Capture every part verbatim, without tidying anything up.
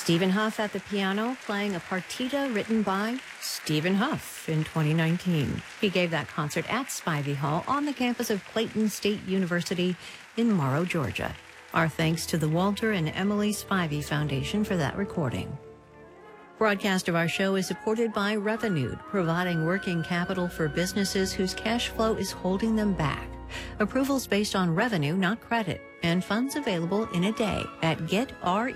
Stephen Huff at the piano, playing a partita written by Stephen Huff in twenty nineteen. He gave that concert at Spivey Hall on the campus of Clayton State University in Morrow, Georgia. Our thanks to the Walter and Emily Spivey Foundation for that recording. Broadcast of our show is supported by Revenued, providing working capital for businesses whose cash flow is holding them back. Approvals based on revenue, not credit, and funds available in a day at get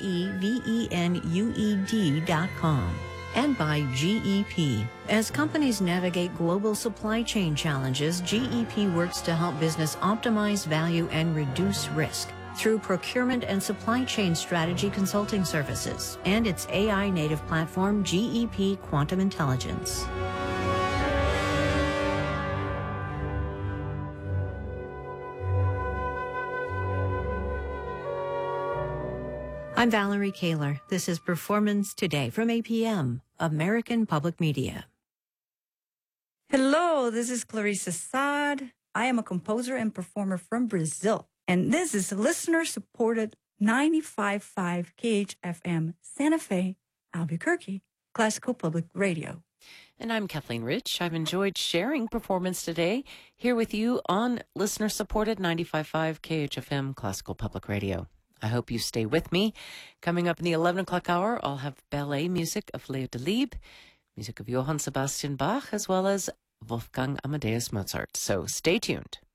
revenued dot com. And by G E P. As companies navigate global supply chain challenges, G E P works to help business optimize value and reduce risk through procurement and supply chain strategy consulting services and its A I-native platform, G E P Quantum Intelligence. I'm Valerie Kaler. This is Performance Today from A P M, American Public Media. Hello, this is Clarissa Saad. I am a composer and performer from Brazil. And this is listener-supported ninety-five point five K H F M Santa Fe, Albuquerque, Classical Public Radio. And I'm Kathleen Rich. I've enjoyed sharing Performance Today here with you on listener-supported ninety-five point five K H F M Classical Public Radio. I hope you stay with me. Coming up in the eleven o'clock hour, I'll have ballet music of Leo Delibes, music of Johann Sebastian Bach, as well as Wolfgang Amadeus Mozart. So stay tuned.